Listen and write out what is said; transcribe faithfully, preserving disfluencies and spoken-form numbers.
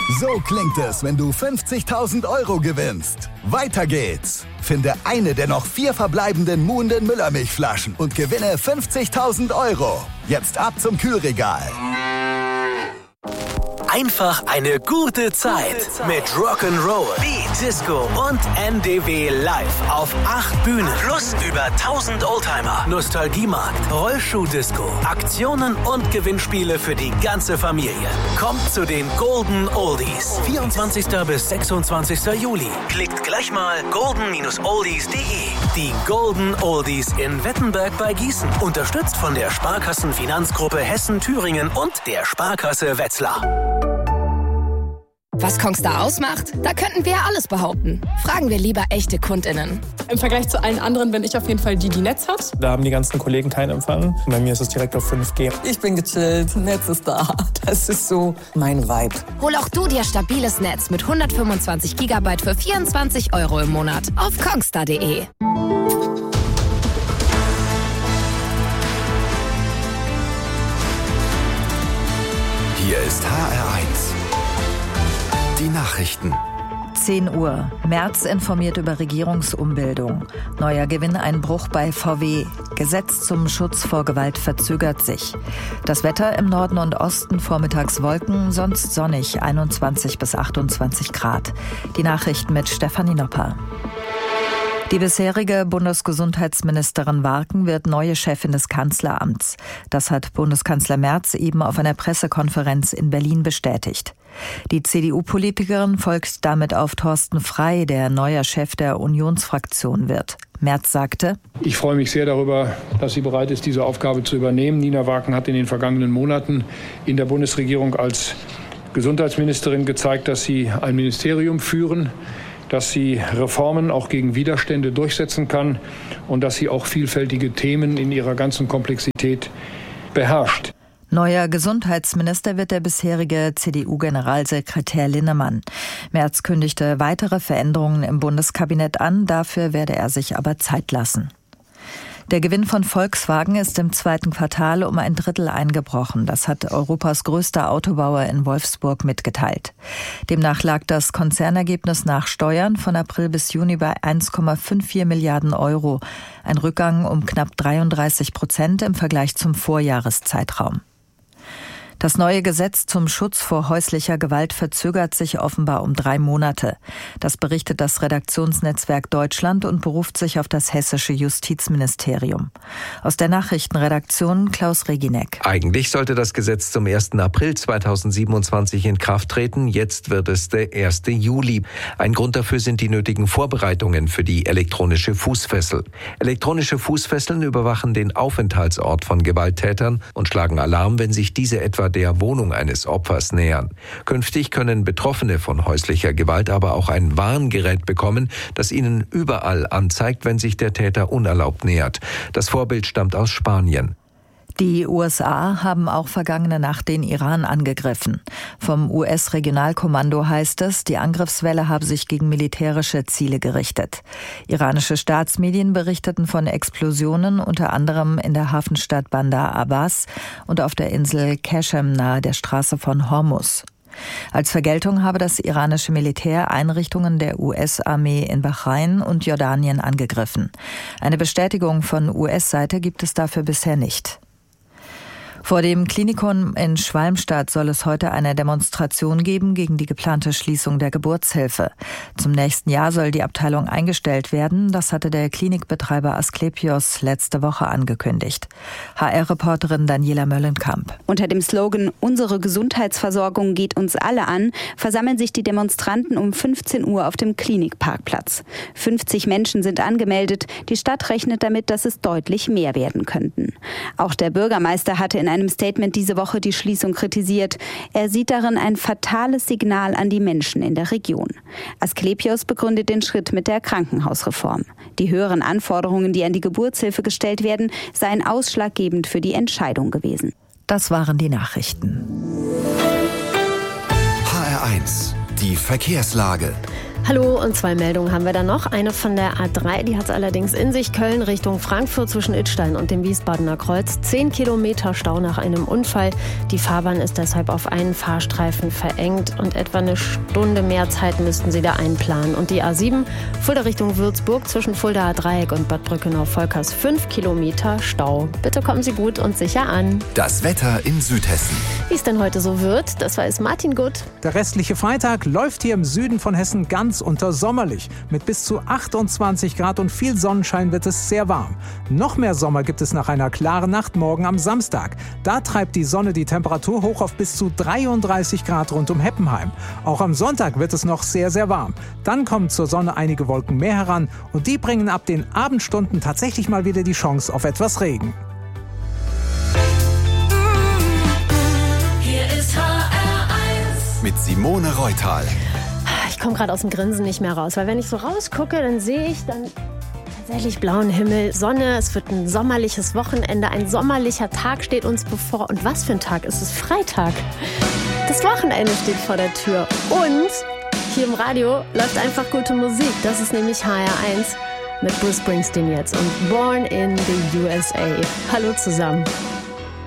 So klingt es, wenn du fünfzigtausend Euro gewinnst. Weiter geht's. Finde eine der noch vier verbleibenden Muhnden Müllermilchflaschen und gewinne fünfzigtausend Euro. Jetzt ab zum Kühlregal. Einfach eine gute Zeit mit Rock'n'Roll, Beat, Disco und N D W live auf acht Bühnen. Plus über tausend Oldtimer, Nostalgiemarkt, Rollschuh-Disco, Aktionen und Gewinnspiele für die ganze Familie. Kommt zu den Golden Oldies. vierundzwanzigsten bis sechsundzwanzigsten Juli. Klickt gleich mal golden oldies punkt de. Die Golden Oldies in Wettenberg bei Gießen. Unterstützt von der Sparkassenfinanzgruppe Hessen-Thüringen und der Sparkasse Wetzlar. Was Kongstar ausmacht? Da könnten wir ja alles behaupten. Fragen wir lieber echte KundInnen. Im Vergleich zu allen anderen bin ich auf jeden Fall die, die Netz hat. Da haben die ganzen Kollegen keinen Empfang. Bei mir ist es direkt auf fünf G. Ich bin gechillt, Netz ist da. Das ist so mein Vibe. Hol auch du dir stabiles Netz mit hundertfünfundzwanzig Gigabyte für vierundzwanzig Euro im Monat auf kongstar punkt de. Hier ist H R eins. Die Nachrichten. zehn Uhr. Merz informiert über Regierungsumbildung. Neuer Gewinneinbruch bei V W. Gesetz zum Schutz vor Gewalt verzögert sich. Das Wetter im Norden und Osten vormittags Wolken, sonst sonnig, einundzwanzig bis achtundzwanzig Grad. Die Nachrichten mit Stefanie Nopper. Die bisherige Bundesgesundheitsministerin Warken wird neue Chefin des Kanzleramts. Das hat Bundeskanzler Merz eben auf einer Pressekonferenz in Berlin bestätigt. Die C D U-Politikerin folgt damit auf Thorsten Frey, der neuer Chef der Unionsfraktion wird. Merz sagte: Ich freue mich sehr darüber, dass sie bereit ist, diese Aufgabe zu übernehmen. Nina Warken hat in den vergangenen Monaten in der Bundesregierung als Gesundheitsministerin gezeigt, dass sie ein Ministerium führen, dass sie Reformen auch gegen Widerstände durchsetzen kann und dass sie auch vielfältige Themen in ihrer ganzen Komplexität beherrscht. Neuer Gesundheitsminister wird der bisherige C D U-Generalsekretär Linnemann. Merz kündigte weitere Veränderungen im Bundeskabinett an, dafür werde er sich aber Zeit lassen. Der Gewinn von Volkswagen ist im zweiten Quartal um ein Drittel eingebrochen. Das hat Europas größter Autobauer in Wolfsburg mitgeteilt. Demnach lag das Konzernergebnis nach Steuern von April bis Juni bei eins Komma vierundfünfzig Milliarden Euro. Ein Rückgang um knapp dreiunddreißig Prozent im Vergleich zum Vorjahreszeitraum. Das neue Gesetz zum Schutz vor häuslicher Gewalt verzögert sich offenbar um drei Monate. Das berichtet das Redaktionsnetzwerk Deutschland und beruft sich auf das hessische Justizministerium. Aus der Nachrichtenredaktion Klaus Regineck. Eigentlich sollte das Gesetz zum ersten April zweitausendsiebenundzwanzig in Kraft treten. Jetzt wird es der erste Juli. Ein Grund dafür sind die nötigen Vorbereitungen für die elektronische Fußfessel. Elektronische Fußfesseln überwachen den Aufenthaltsort von Gewalttätern und schlagen Alarm, wenn sich diese etwa der Wohnung eines Opfers nähern. Künftig können Betroffene von häuslicher Gewalt aber auch ein Warngerät bekommen, das ihnen überall anzeigt, wenn sich der Täter unerlaubt nähert. Das Vorbild stammt aus Spanien. Die U S A haben auch vergangene Nacht den Iran angegriffen. Vom U S-Regionalkommando heißt es, die Angriffswelle habe sich gegen militärische Ziele gerichtet. Iranische Staatsmedien berichteten von Explosionen, unter anderem in der Hafenstadt Bandar Abbas und auf der Insel Qashem nahe der Straße von Hormuz. Als Vergeltung habe das iranische Militär Einrichtungen der U S-Armee in Bahrain und Jordanien angegriffen. Eine Bestätigung von U S-Seite gibt es dafür bisher nicht. Vor dem Klinikum in Schwalmstadt soll es heute eine Demonstration geben gegen die geplante Schließung der Geburtshilfe. Zum nächsten Jahr soll die Abteilung eingestellt werden. Das hatte der Klinikbetreiber Asklepios letzte Woche angekündigt. H R-Reporterin Daniela Möllenkamp. Unter dem Slogan "Unsere Gesundheitsversorgung geht uns alle an" versammeln sich die Demonstranten um fünfzehn Uhr auf dem Klinikparkplatz. fünfzig Menschen sind angemeldet. Die Stadt rechnet damit, dass es deutlich mehr werden könnten. Auch der Bürgermeister hatte in einem Statement diese Woche die Schließung kritisiert. Er sieht darin ein fatales Signal an die Menschen in der Region. Asklepios begründet den Schritt mit der Krankenhausreform. Die höheren Anforderungen, die an die Geburtshilfe gestellt werden, seien ausschlaggebend für die Entscheidung gewesen. Das waren die Nachrichten. H R eins, die Verkehrslage. Hallo, und zwei Meldungen haben wir da noch. Eine von der A drei, die hat es allerdings in sich. Köln Richtung Frankfurt zwischen Idstein und dem Wiesbadener Kreuz. Zehn Kilometer Stau nach einem Unfall. Die Fahrbahn ist deshalb auf einen Fahrstreifen verengt und etwa eine Stunde mehr Zeit müssten sie da einplanen. Und die A sieben, Fulda Richtung Würzburg zwischen Fuldaer Dreieck und Bad Brückenau-Volkers. Fünf Kilometer Stau. Bitte kommen Sie gut und sicher an. Das Wetter in Südhessen. Wie es denn heute so wird, das weiß Martin Gutt. Der restliche Freitag läuft hier im Süden von Hessen ganz unter sommerlich. Mit bis zu achtundzwanzig Grad und viel Sonnenschein wird es sehr warm. Noch mehr Sommer gibt es nach einer klaren Nacht morgen am Samstag. Da treibt die Sonne die Temperatur hoch auf bis zu dreiunddreißig Grad rund um Heppenheim. Auch am Sonntag wird es noch sehr, sehr warm. Dann kommen zur Sonne einige Wolken mehr heran und die bringen ab den Abendstunden tatsächlich mal wieder die Chance auf etwas Regen. Hier ist H R eins mit Simone Reutal. Ich komme gerade aus dem Grinsen nicht mehr raus, weil wenn ich so rausgucke, dann sehe ich dann tatsächlich blauen Himmel, Sonne, es wird ein sommerliches Wochenende, ein sommerlicher Tag steht uns bevor. Und was für ein Tag? Es ist Freitag. Das Wochenende steht vor der Tür. Und hier im Radio läuft einfach gute Musik. Das ist nämlich H R eins mit Bruce Springsteen jetzt und Born in the U S A. Hallo zusammen.